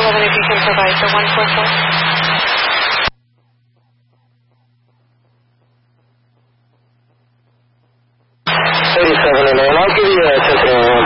211 if you can provide the 144. I'll give you a 10-1.